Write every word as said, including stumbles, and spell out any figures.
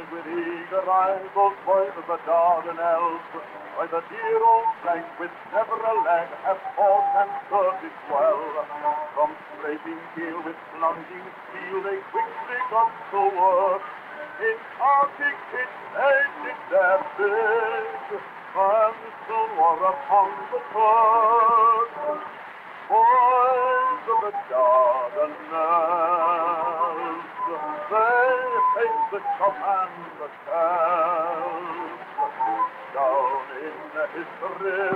with eager eyes those boys of the Dardanelles, by the dear old plank with never a lag have fought and served it well. From scraping keel with plunging steel they quickly got to work. In Arctic pits they did their bid, and soon were upon the turf. Boys of the Dardanelles, they hate the shot and the shells. Down in his river